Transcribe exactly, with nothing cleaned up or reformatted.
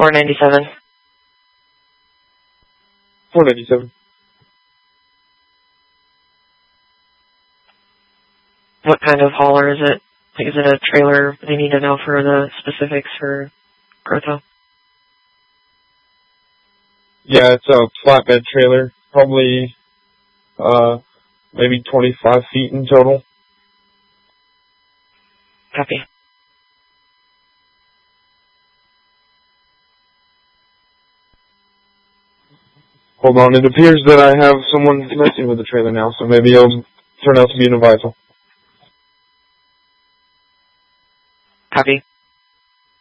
four ninety-seven. four ninety-seven. What kind of hauler is it? Like, is it a trailer? They need to know for the specifics for Grotto. Yeah, it's a flatbed trailer. Probably, uh, maybe twenty-five feet in total. Copy. Hold on, it appears that I have someone messing with the trailer now, so maybe it'll turn out to be an Avital. Copy.